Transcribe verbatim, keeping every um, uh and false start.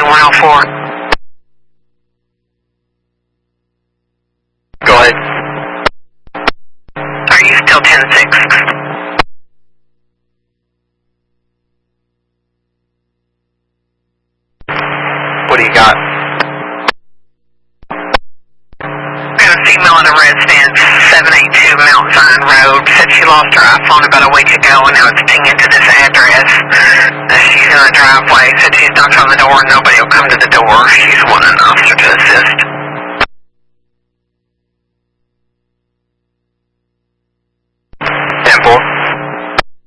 one oh four. Go ahead. Are you still ten six? What do you got? Got a female in a red stance, seven eight two Mount Zion Road. Said she lost her iPhone about a week ago and now it's pinging to this address. Uh, she's in the driveway. Said she's knocked on the door, no